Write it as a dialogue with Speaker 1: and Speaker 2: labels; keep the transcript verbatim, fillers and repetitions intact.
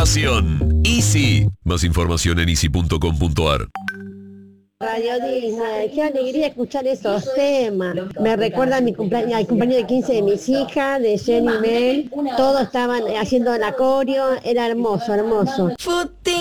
Speaker 1: información. Easy. Más información en easy punto com punto ar.
Speaker 2: Radio Disney, qué alegría escuchar esos temas. Me recuerda a mi cumpleaños, al cumpleaños de quince de mis hijas, de Jenny Mel. Todos estaban haciendo el acorio, era hermoso, hermoso.
Speaker 3: Footing.